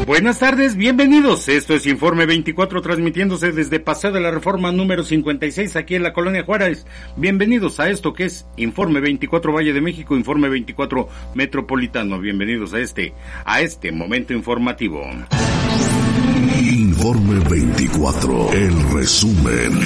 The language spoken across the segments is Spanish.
Buenas tardes, bienvenidos. Esto es Informe 24, transmitiéndose desde Paseo de la Reforma número 56, aquí en la Colonia Juárez. Bienvenidos a esto que es Informe 24 Valle de México, Informe 24 Metropolitano. Bienvenidos a este momento informativo. Informe 24, el resumen.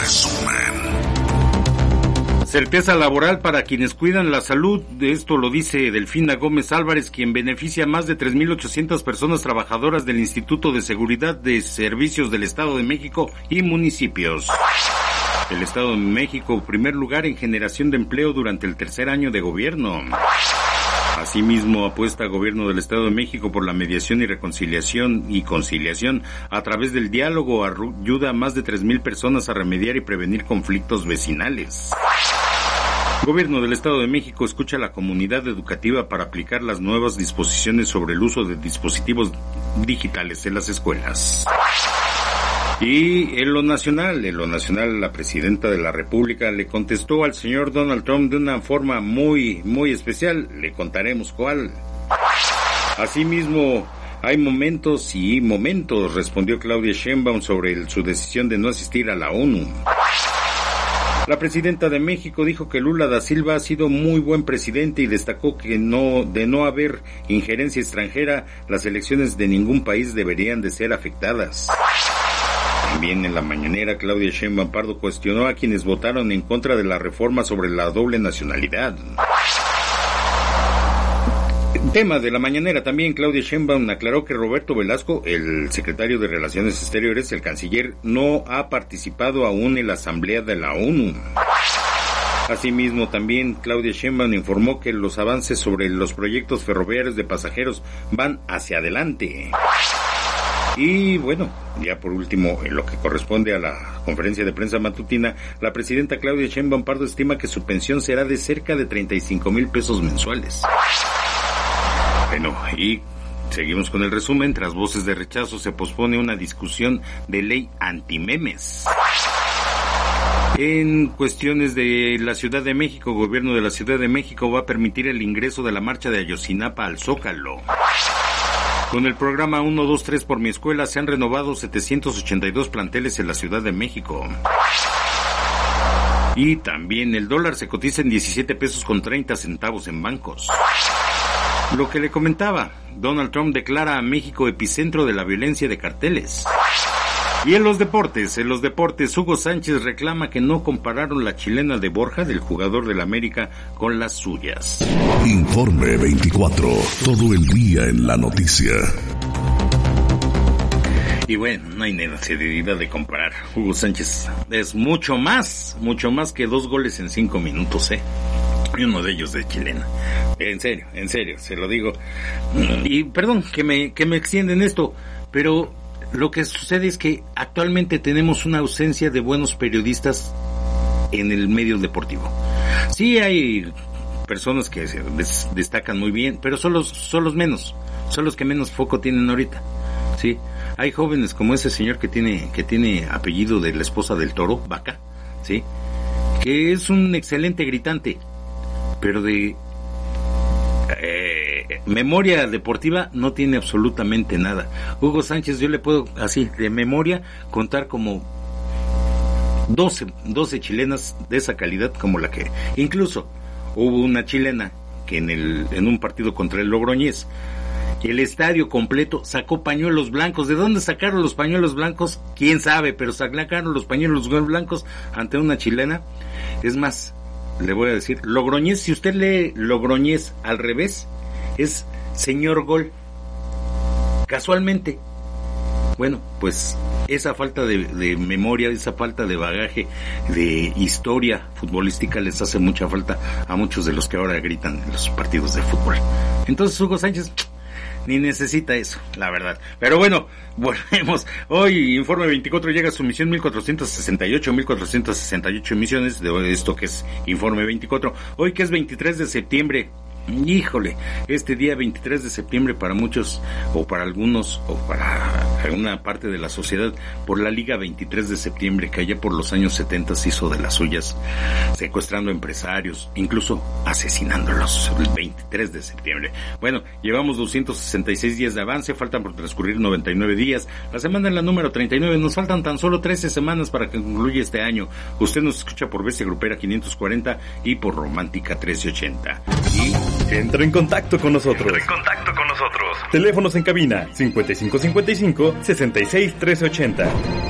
Certeza laboral para quienes cuidan la salud. Esto lo dice Delfina Gómez Álvarez, quien beneficia a más de 3,800 personas trabajadoras del Instituto de Seguridad de Servicios del Estado de México y municipios. El Estado de México, primer lugar en generación de empleo durante el tercer año de gobierno. Asimismo, apuesta al Gobierno del Estado de México por la mediación y conciliación a través del diálogo. Ayuda a más de 3,000 personas a remediar y prevenir conflictos vecinales. Gobierno del Estado de México escucha a la comunidad educativa para aplicar las nuevas disposiciones sobre el uso de dispositivos digitales en las escuelas. Y en lo nacional, la presidenta de la República le contestó al señor Donald Trump de una forma muy, muy especial. Le contaremos cuál. Asimismo, hay momentos y momentos, respondió Claudia Sheinbaum sobre su decisión de no asistir a la ONU. La presidenta de México dijo que Lula da Silva ha sido muy buen presidente y destacó que de no haber injerencia extranjera, las elecciones de ningún país deberían de ser afectadas. También en la mañanera, Claudia Sheinbaum Pardo cuestionó a quienes votaron en contra de la reforma sobre la doble nacionalidad. Tema de la mañanera también, Claudia Sheinbaum aclaró que Roberto Velasco, el secretario de Relaciones Exteriores, el canciller, no ha participado aún en la Asamblea de la ONU. Asimismo, también Claudia Sheinbaum informó que los avances sobre los proyectos ferroviarios de pasajeros van hacia adelante. Y bueno, ya por último, en lo que corresponde a la conferencia de prensa matutina, la presidenta Claudia Sheinbaum Pardo estima que su pensión será de cerca de 35,000 pesos mensuales. Bueno, y seguimos con el resumen. Tras voces de rechazo, se pospone una discusión de ley antimemes. En cuestiones de la Ciudad de México, gobierno de la Ciudad de México va a permitir el ingreso de la marcha de Ayotzinapa al Zócalo. Con el programa 1, 2, 3 por mi escuela se han renovado 782 planteles en la Ciudad de México. Y también el dólar se cotiza en 17 pesos con 30 centavos en bancos. Lo que le comentaba, Donald Trump declara a México epicentro de la violencia de carteles. Y en los deportes, Hugo Sánchez reclama que no compararon la chilena de Borja, del jugador del América, con las suyas. Informe 24, todo el día en la noticia. Y bueno, no hay necesidad de comparar. Hugo Sánchez es mucho más que 2 goles en 5 minutos, y uno de ellos de chilena. En serio, se lo digo. Y perdón que me extienden esto, pero lo que sucede es que actualmente tenemos una ausencia de buenos periodistas en el medio deportivo. Sí hay personas que se destacan muy bien, pero son los que menos foco tienen ahorita. Sí, hay jóvenes como ese señor que tiene apellido de la esposa del Toro, Vaca, sí, que es un excelente gritante, pero de memoria deportiva no tiene absolutamente nada. Hugo Sánchez, yo le puedo así de memoria contar como 12 chilenas de esa calidad, como la que incluso hubo una chilena que en un partido contra el Logroñés, el estadio completo sacó pañuelos blancos. ¿De dónde sacaron los pañuelos blancos? Quién sabe, pero sacaron los pañuelos blancos ante una chilena. Es más, le voy a decir, Logroñés, si usted lee Logroñés al revés, es señor gol. Casualmente. Bueno, pues esa falta de memoria, esa falta de bagaje, de historia futbolística les hace mucha falta a muchos de los que ahora gritan en los partidos de fútbol. Entonces Hugo Sánchez ni necesita eso, la verdad. Pero bueno, volvemos. Hoy Informe 24 llega a su misión 1468 emisiones de esto que es Informe 24. Hoy que es 23 de septiembre Híjole, este día 23 de septiembre para muchos, o para algunos, o para alguna parte de la sociedad, por la Liga 23 de septiembre, que allá por los años 70 se hizo de las suyas, secuestrando empresarios, incluso asesinándolos, el 23 de septiembre. Bueno, llevamos 266 días de avance, faltan por transcurrir 99 días, la semana es la número 39, nos faltan tan solo 13 semanas para que concluya este año. Usted nos escucha por Bestia Grupera 540 y por Romántica 1380. Y entra en contacto con nosotros. Teléfonos en cabina 5555-661380,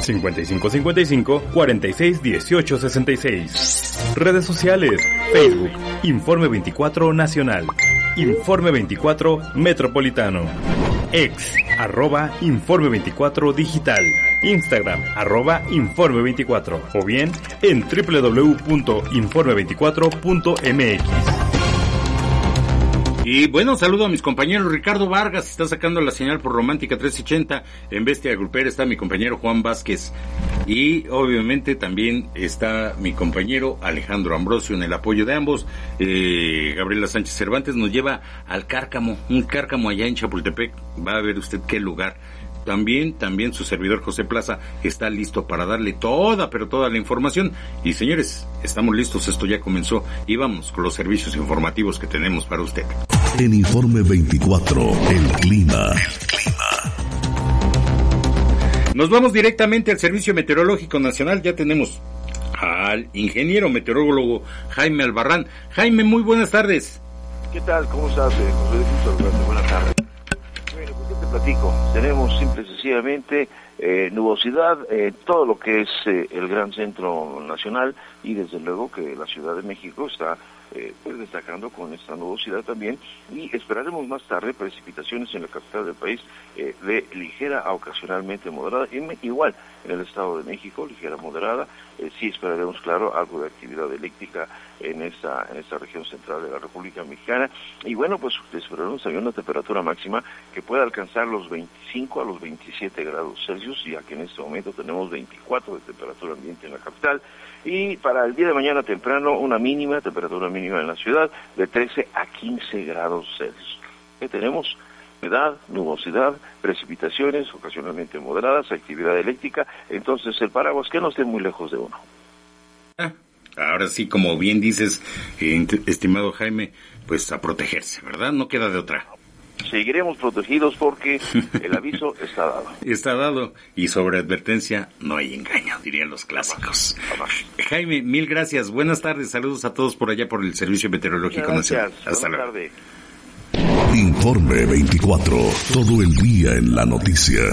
5555-461866. Redes sociales: Facebook, Informe 24 Nacional, Informe 24 Metropolitano, Ex, @Informe 24 Digital, Instagram, @Informe 24, o bien en www.informe24.mx. Y bueno, saludo a mis compañeros. Ricardo Vargas está sacando la señal por Romántica 380. En Bestia Grupera está mi compañero Juan Vázquez. Y obviamente también está mi compañero Alejandro Ambrosio en el apoyo de ambos. Gabriela Sánchez Cervantes nos lleva al Cárcamo, un Cárcamo allá en Chapultepec. Va a ver usted qué lugar. También su servidor José Plaza está listo para darle toda la información. Y señores, estamos listos, esto ya comenzó y vamos con los servicios informativos que tenemos para usted. En Informe 24, el clima. Nos vamos directamente al Servicio Meteorológico Nacional. Ya tenemos al ingeniero meteorólogo Jaime Albarrán. Jaime, muy buenas tardes. ¿Qué tal? ¿Cómo estás, José? Buenas tardes. Bueno, pues ¿qué te platico? Tenemos simple y sencillamente nubosidad en todo lo que es el gran centro nacional, y desde luego que la Ciudad de México está pues destacando con esta nubosidad también, y esperaremos más tarde precipitaciones en la capital del país de ligera a ocasionalmente moderada, igual en el Estado de México, ligera moderada. Sí esperaremos, claro, algo de actividad eléctrica en esta región central de la República Mexicana, y bueno, pues esperaremos también una temperatura máxima que pueda alcanzar los 25 a los 27 grados Celsius, ya que en este momento tenemos 24 de temperatura ambiente en la capital, y para el día de mañana temprano una temperatura mínima en la ciudad de 13 a 15 grados Celsius. ¿Qué tenemos? Humedad, nubosidad, precipitaciones ocasionalmente moderadas, actividad eléctrica. Entonces el paraguas que no esté muy lejos de uno. Ahora sí, como bien dices, estimado Jaime, pues a protegerse, ¿verdad? No queda de otra. Seguiremos protegidos porque el aviso está dado. Está dado, y sobre advertencia no hay engaño, dirían los clásicos. Jaime, mil gracias. Buenas tardes, saludos a todos por allá por el Servicio Meteorológico Nacional. Hasta luego. Buenas tardes. Informe 24, todo el día en la noticia.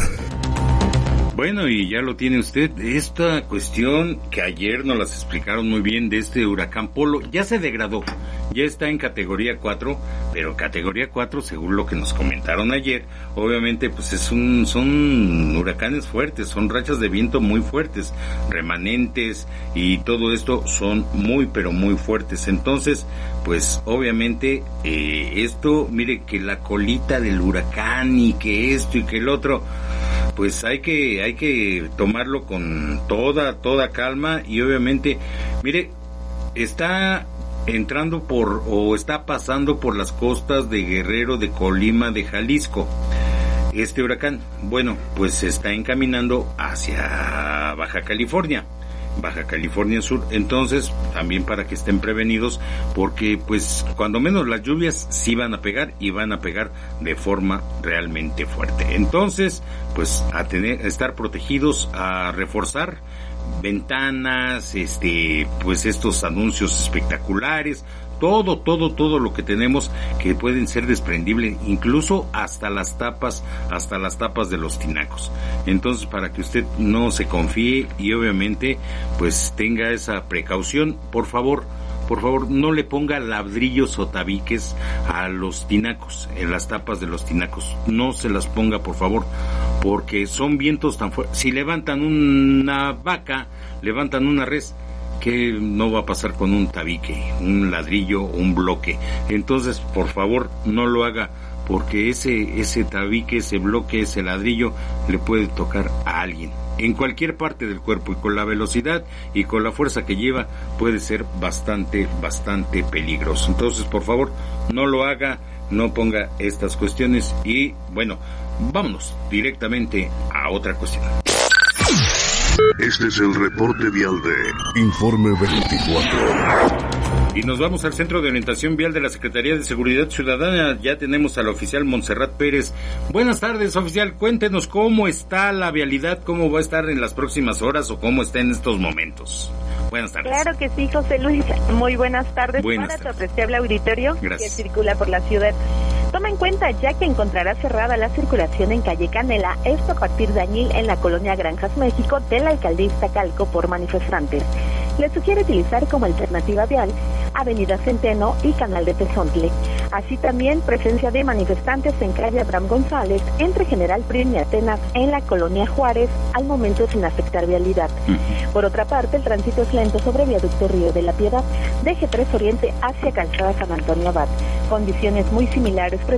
Bueno, y ya lo tiene usted, esta cuestión que ayer nos las explicaron muy bien de este huracán Polo, ya se degradó, ya está en categoría 4, pero categoría 4, según lo que nos comentaron ayer, obviamente pues son huracanes fuertes, son rachas de viento muy fuertes, remanentes, y todo esto son muy, pero muy fuertes. Entonces, pues obviamente esto, mire que la colita del huracán y que esto y que el otro, pues hay que tomarlo con toda calma, y obviamente, mire, está entrando está pasando por las costas de Guerrero, de Colima, de Jalisco. Este huracán, bueno, pues se está encaminando hacia Baja California Sur. Entonces, también para que estén prevenidos, porque pues cuando menos las lluvias sí van a pegar, y van a pegar de forma realmente fuerte. Entonces, pues a estar protegidos, a reforzar ventanas, pues estos anuncios espectaculares, todo lo que tenemos que pueden ser desprendibles, incluso hasta las tapas de los tinacos. Entonces, para que usted no se confíe y obviamente pues tenga esa precaución, por favor, no le ponga ladrillos o tabiques a los tinacos, en las tapas de los tinacos. No se las ponga, por favor, porque son vientos tan fuertes. Si levantan una vaca, levantan una res, ¿qué no va a pasar con un tabique, un ladrillo, un bloque? Entonces, por favor, no lo haga, porque ese tabique, ese bloque, ese ladrillo le puede tocar a alguien en cualquier parte del cuerpo, y con la velocidad y con la fuerza que lleva puede ser bastante peligroso. Entonces, por favor, no lo haga, no ponga estas cuestiones. Y bueno, vámonos directamente a otra cuestión. Este es el reporte vial de Informe 24. Y nos vamos al Centro de Orientación Vial de la Secretaría de Seguridad Ciudadana. Ya tenemos al oficial Montserrat Pérez. Buenas tardes, oficial. Cuéntenos cómo está la vialidad, cómo va a estar en las próximas horas o cómo está en estos momentos. Buenas tardes. Claro que sí, José Luis. Muy buenas tardes Buenas para tardes. tu apreciable auditorio. Gracias. Que circula por la ciudad. Toma en cuenta ya que encontrará cerrada la circulación en calle Canela, esto a partir de Añil en la colonia Granjas México de la alcaldía Iztacalco por manifestantes. Le sugiere utilizar como alternativa vial Avenida Centeno y Canal de Tezontle. Así también presencia de manifestantes en calle Abraham González, entre General Prim y Atenas en la colonia Juárez, al momento sin afectar vialidad. Por otra parte, el tránsito es lento sobre viaducto Río de la Piedad, de Eje 3 Oriente hacia Calzada San Antonio Abad. Condiciones muy similares